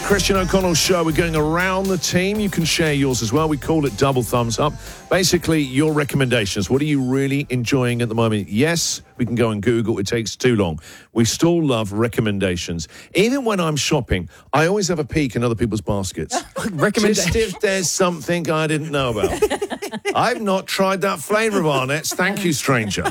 Christian O'Connell Show. We're going around the team. You can share yours as well. We call it double thumbs up. Basically, your recommendations. What are you really enjoying at the moment? Yes, we can go and Google. It takes too long. We still love recommendations. Even when I'm shopping, I always have a peek in other people's baskets. Just if there's something I didn't know about. I've not tried that flavour of Arnett's. Thank you, stranger.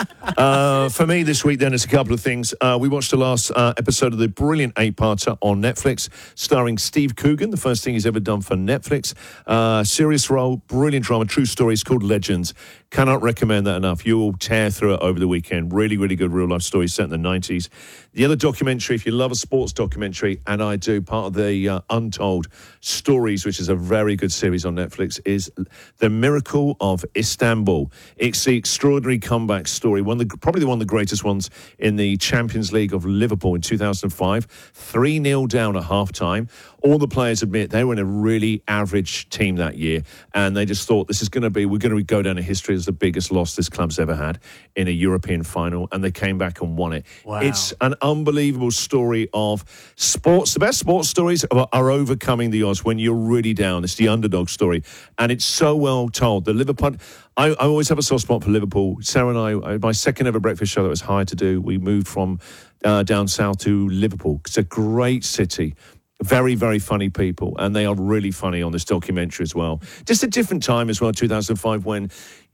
For me this week, then, it's a couple of things. We watched the last episode of the brilliant 8-parter on Netflix, starring Steve Coogan, the first thing he's ever done for Netflix. Serious role, brilliant drama, true story. It's called Legends. Cannot recommend that enough. You'll tear through it over the weekend. Really, really good real-life story set in the 90s. The other documentary, if you love a sports documentary, and I do, part of the Untold Stories, which is a very good series on Netflix, is The Miracle of Istanbul. It's the extraordinary comeback story, probably one of the greatest ones in the Champions League of Liverpool in 2005. 3-0 down at half-time. All the players admit they were in a really average team that year, and they just thought we're going to go down in history as the biggest loss this club's ever had in a European final, and they came back and won it. Wow. It's an unbelievable story of sports. The best sports stories are overcoming the odds when you're really down. It's the underdog story, and it's so well told. The Liverpool, I always have a soft spot for Liverpool. Sarah and I, my second ever breakfast show that was hired to do, we moved from down south to Liverpool. It's a great city. Very, very funny people, and they are really funny on this documentary as well. Just a different time as well, 2005, when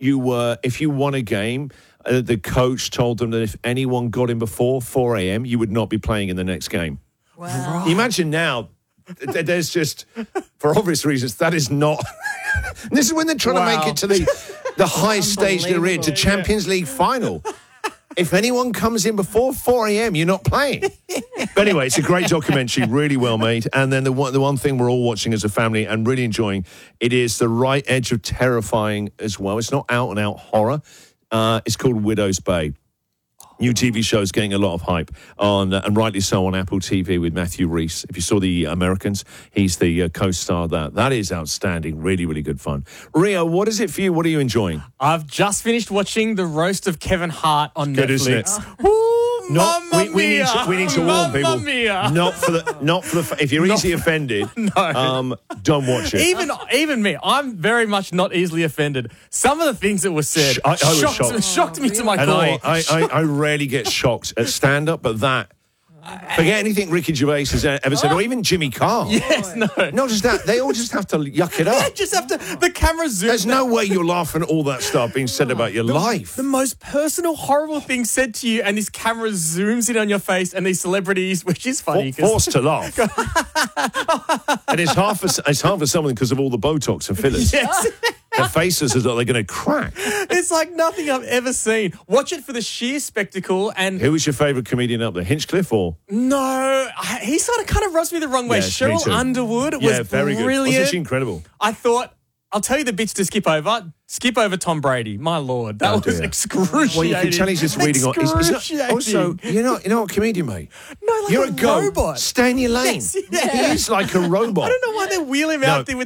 if you won a game, the coach told them that if anyone got in before 4 a.m., you would not be playing in the next game. Wow. Imagine now, there's just, for obvious reasons, that is not... This is when they're trying to make it to the highest stage they're in, to Champions League final. If anyone comes in before 4 a.m., you're not playing. But anyway, it's a great documentary, really well made. And then the one thing we're all watching as a family and really enjoying, it is the right edge of terrifying as well. It's not out-and-out horror. It's called Widow's Bay. New TV show's getting a lot of hype, and rightly so, on Apple TV with Matthew Rhys. If you saw The Americans, he's the co-star of that. That is outstanding. Really, really good fun. Rio, what is it for you? What are you enjoying? I've just finished watching The Roast of Kevin Hart on Good, Netflix. Isn't it? We need to warn people. Not for the. If you're easily offended, don't watch it. Even me, I'm very much not easily offended. Some of the things that were said I was shocked me to my core. I rarely get shocked at stand-up, but that. Forget anything Ricky Gervais has ever said, or even Jimmy Carr. Yes, no. Not just that. They all just have to yuck it up. They just have to. The camera zooms. There's no way you're laughing at all that stuff being said about your life. The most personal, horrible thing said to you, and this camera zooms in on your face, and these celebrities, which is funny. Forced to laugh. And it's hard for someone because of all the Botox and fillers. Yes. Their faces are like they're going to crack. It's like nothing I've ever seen. Watch it for the sheer spectacle. And who was your favourite comedian up there? Hinchcliffe or? No, he kind of rubs me the wrong way. Yes, Cheryl Underwood was very brilliant. Good. Wasn't she incredible? I thought, I'll tell you the bits to skip over. Skip over Tom Brady. My Lord, that was excruciating. Well, you can tell he's just reading on. Also, you're not a comedian, mate. No, like you're a robot. Stay in your lane. Yes, yeah. He is like a robot. I don't know why they wheel him out there with